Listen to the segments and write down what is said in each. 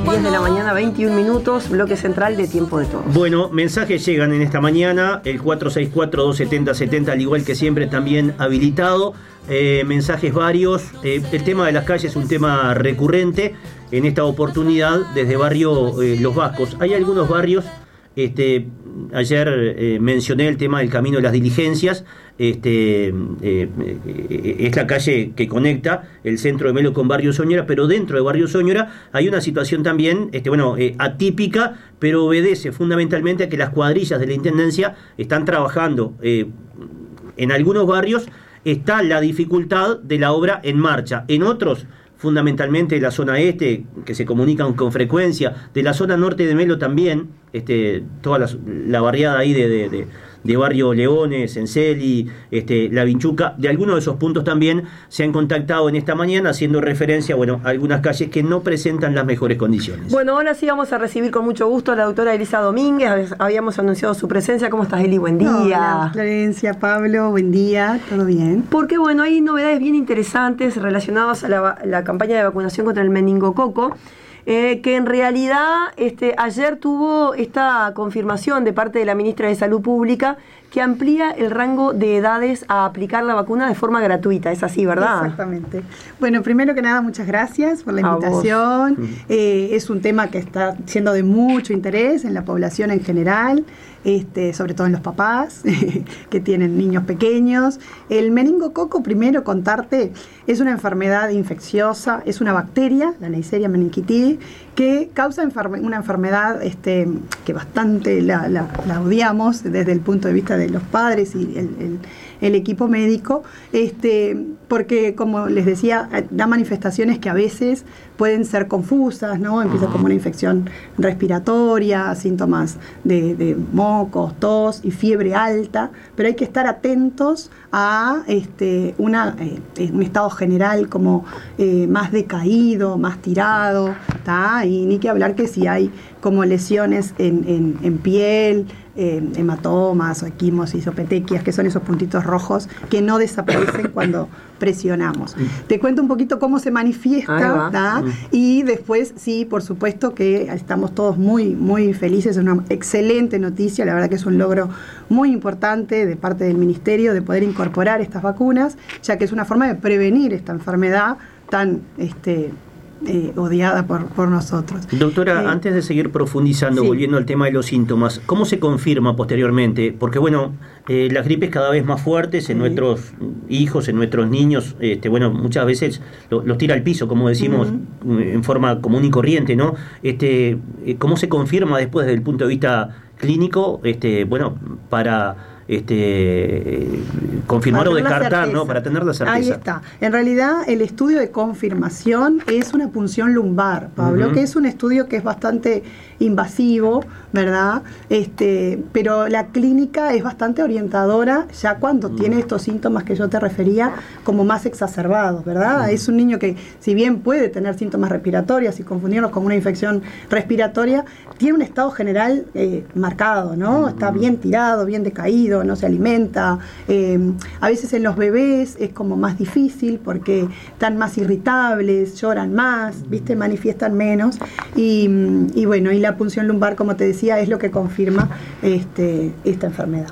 10 de la mañana, 21 minutos, bloque central de Tiempo de Todos. Bueno, mensajes llegan en esta mañana, el 464-270-70, al igual que siempre, también habilitado. Mensajes varios. El tema de las calles es un tema recurrente en esta oportunidad desde barrio Los Vascos. Hay algunos barrios, ayer mencioné el tema del camino de las diligencias. Es la calle que conecta el centro de Melo con Barrio Soñora, pero dentro de Barrio Soñora hay una situación también atípica, pero obedece fundamentalmente a que las cuadrillas de la Intendencia están trabajando. En algunos barrios está la dificultad de la obra en marcha, en otros, fundamentalmente de la zona este, que se comunican con frecuencia, de la zona norte de Melo también, toda la barriada ahí de Barrio Leones, Enceli, La Vinchuca, de algunos de esos puntos también se han contactado en esta mañana, haciendo referencia, a algunas calles que no presentan las mejores condiciones. Bueno, ahora sí vamos a recibir con mucho gusto a la doctora Elisa Domínguez. Habíamos anunciado su presencia. ¿Cómo estás, Eli? Buen día. Hola, Florencia, Pablo, buen día, ¿todo bien? Porque, hay novedades bien interesantes relacionadas a la campaña de vacunación contra el meningococo. Que en realidad ayer tuvo esta confirmación de parte de la ministra de Salud Pública que amplía el rango de edades a aplicar la vacuna de forma gratuita. Es así, ¿verdad? Exactamente. Bueno, primero que nada, muchas gracias por la invitación. Es un tema que está siendo de mucho interés en la población en general, sobre todo en los papás que tienen niños pequeños. El meningococo, primero contarte, es una enfermedad infecciosa, es una bacteria, la Neisseria meningitidis, que causa una enfermedad que bastante la odiamos desde el punto de vista de los padres y el equipo médico, porque, como les decía, da manifestaciones que a veces pueden ser confusas, ¿no? Empieza como una infección respiratoria, síntomas de mocos, tos y fiebre alta, pero hay que estar atentos a un estado general como más decaído, más tirado, ¿tá? Y ni que hablar que si hay como lesiones en piel, hematomas o equimosis o petequias, que son esos puntitos rojos que no desaparecen cuando presionamos. Te cuento un poquito cómo se manifiesta, ¿tá? Y después, sí, por supuesto que estamos todos muy, muy felices, es una excelente noticia, la verdad que es un logro muy importante de parte del Ministerio de poder incorporar estas vacunas, ya que es una forma de prevenir esta enfermedad tan odiada por nosotros. Doctora, antes de seguir profundizando, volviendo al tema de los síntomas, ¿cómo se confirma posteriormente? Porque las gripes cada vez más fuertes en nuestros hijos, en nuestros niños, muchas veces los tira al piso, como decimos, en forma común y corriente, ¿no? ¿Cómo se confirma después desde el punto de vista clínico, para confirmar o descartar, ¿no? Para tener la certeza? Ahí está. En realidad, el estudio de confirmación es una punción lumbar, Pablo, que es un estudio que es bastante invasivo, ¿verdad? Pero la clínica es bastante orientadora ya cuando tiene estos síntomas que yo te refería como más exacerbados, ¿verdad? Es un niño que, si bien puede tener síntomas respiratorios y confundirlos con una infección respiratoria, tiene un estado general marcado, ¿no? Está bien tirado, bien decaído, no se alimenta. A veces en los bebés es como más difícil porque están más irritables, lloran más, ¿viste? Manifiestan menos. Y la punción lumbar, como te decía, es lo que confirma esta enfermedad.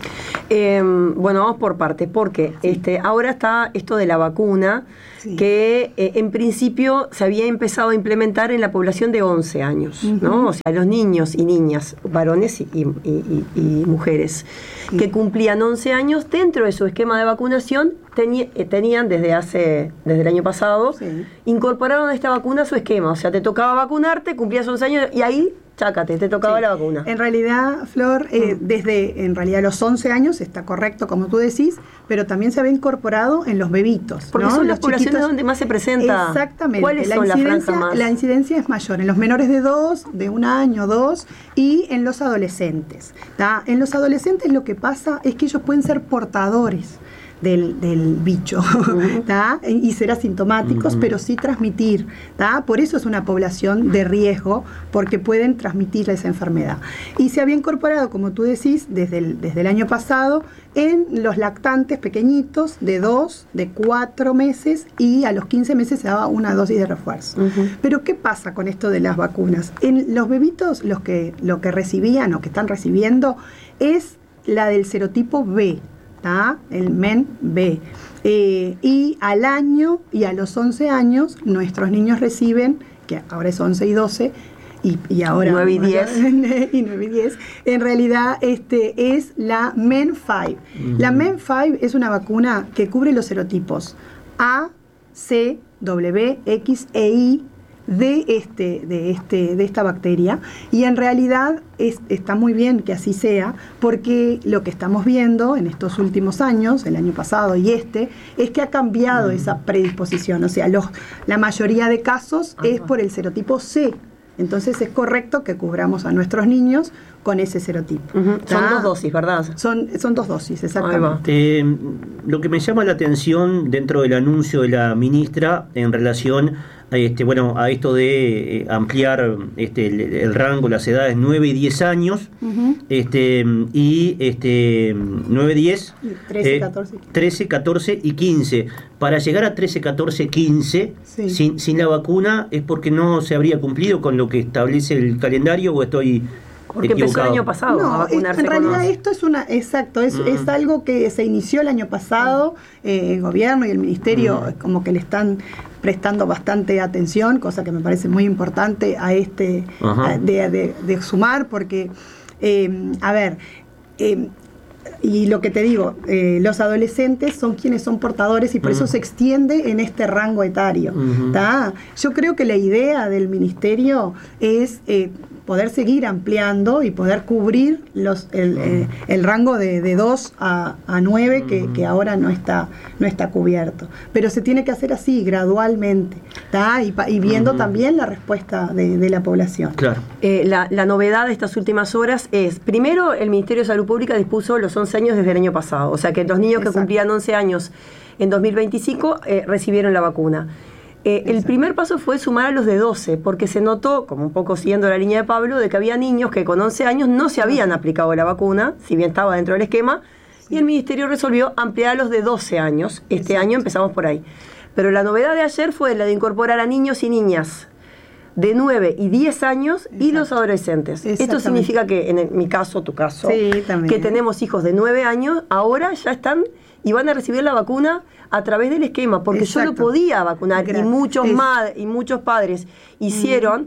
Vamos por partes, porque ahora está esto de la vacuna, que en principio se había empezado a implementar en la población de 11 años, ¿no? O sea, los niños y niñas, varones y mujeres, que cumplían 11 años, dentro de su esquema de vacunación, tenían desde el año pasado, incorporaron esta vacuna a su esquema. O sea, te tocaba vacunarte, cumplías 11 años y ahí, chácate, te tocaba la vacuna. En realidad, Flor, desde los 11 años, está correcto como tú decís, pero también se había incorporado en los bebitos. Porque son las poblaciones donde más se presenta. Exactamente. ¿Cuáles son las franjas más? La incidencia es mayor en los menores de 1 año, 2, y en los adolescentes. ¿Tá? En los adolescentes lo que pasa es que ellos pueden ser portadores del bicho, y ser asintomáticos, pero sí transmitir, por eso es una población de riesgo, porque pueden transmitir esa enfermedad. Y se había incorporado, como tú decís, desde el año pasado, en los lactantes pequeñitos de 2, de 4 meses, y a los 15 meses se daba una dosis de refuerzo. Pero ¿qué pasa con esto de las vacunas? En los bebitos, lo que recibían o que están recibiendo es la del serotipo B, el MEN B. Y al año y a los 11 años nuestros niños reciben, que ahora es 11 y 12, y ahora 9 y 10. y 9 y 10, en realidad es la MEN 5. La MEN 5 es una vacuna que cubre los serotipos A, C, W, X e Y de esta bacteria, y en realidad está muy bien que así sea, porque lo que estamos viendo en estos últimos años, el año pasado y es que ha cambiado esa predisposición, o sea, la mayoría de casos es por el serotipo C. Entonces es correcto que cubramos a nuestros niños con ese serotipo. Son 2 dosis, ¿verdad? Son 2 dosis, exactamente. Lo que me llama la atención dentro del anuncio de la ministra en relación a esto de ampliar el rango, las edades 9 y 10 años, y 9, 10, 13, 14 y 15. Para llegar a 13, 14, 15, sí, sin la vacuna, ¿es porque no se habría cumplido con lo que establece el calendario o estoy porque empezó el año pasado a vacunarse? En realidad esto es algo que se inició el año pasado. El gobierno y el ministerio como que le están prestando bastante atención, cosa que me parece muy importante a de sumar, porque y lo que te digo, los adolescentes son quienes son portadores y por eso se extiende en este rango etario. Yo creo que la idea del ministerio es poder seguir ampliando y poder cubrir el rango de 2 a 9 que ahora no está cubierto. Pero se tiene que hacer así, gradualmente, y viendo también la respuesta de la población. Claro. La novedad de estas últimas horas es, primero, el Ministerio de Salud Pública dispuso los 11 años desde el año pasado, o sea que los niños que cumplían 11 años en 2025 recibieron la vacuna. El primer paso fue sumar a los de 12, porque se notó, como un poco siguiendo la línea de Pablo, de que había niños que con 11 años no se habían aplicado la vacuna, si bien estaba dentro del esquema, y el Ministerio resolvió ampliar a los de 12 años. Este año empezamos por ahí. Pero la novedad de ayer fue la de incorporar a niños y niñas de 9 y 10 años y los adolescentes. Esto significa que, en mi caso, tu caso, que tenemos hijos de 9 años, ahora ya están y van a recibir la vacuna a través del esquema, porque yo no podía vacunar, y muchos padres hicieron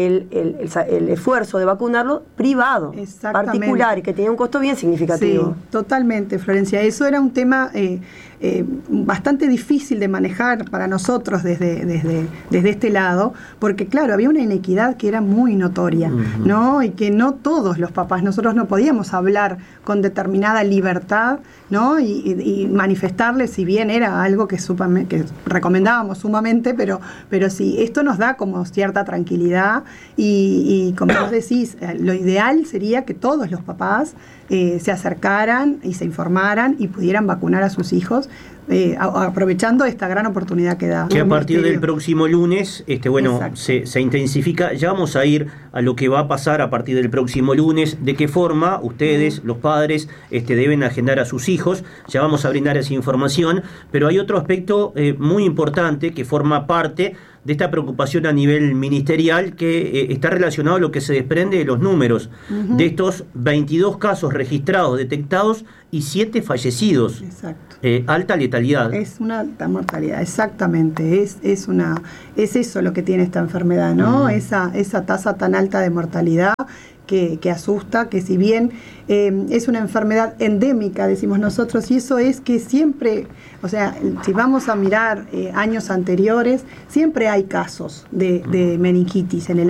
el esfuerzo de vacunarlo privado, particular, y que tenía un costo bien significativo. Sí, totalmente, Florencia. Eso era un tema bastante difícil de manejar para nosotros desde este lado, porque claro, había una inequidad que era muy notoria, ¿no? Y que no todos los papás, nosotros no podíamos hablar con determinada libertad, ¿no? Y manifestarles, si bien era algo que recomendábamos sumamente, pero sí, esto nos da como cierta tranquilidad y como vos decís, lo ideal sería que todos los papás se acercaran y se informaran y pudieran vacunar a sus hijos, aprovechando esta gran oportunidad que da. Que a partir del próximo lunes, se intensifica. Ya vamos a ir a lo que va a pasar a partir del próximo lunes, de qué forma ustedes, los padres, deben agendar a sus hijos. Ya vamos a brindar esa información, pero hay otro aspecto muy importante que forma parte de esta preocupación a nivel ministerial, que está relacionado a lo que se desprende de los números, de estos 22 casos registrados, detectados, y 7 fallecidos. Exacto. Alta letalidad. Es una alta mortalidad, exactamente. Es eso lo que tiene esta enfermedad, ¿no? Esa tasa tan alta de mortalidad que asusta, que si bien es una enfermedad endémica, decimos nosotros, y eso es que siempre, o sea, si vamos a mirar años anteriores, siempre hay casos de meningitis en el